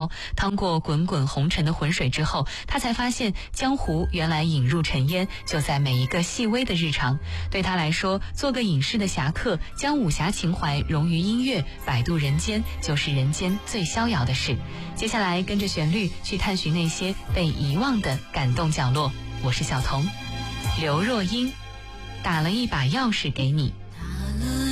后，趟过滚滚红尘的浑水之后，他才发现江湖原来引入尘烟就在每一个细微的日常。对他来说，做个影视的侠客，将武侠情怀融于音乐，摆渡人间，就是人间最逍遥的事。接下来跟着旋律去探寻那些被遗忘的感动角落。我是小童。刘若英，打了一把钥匙给你。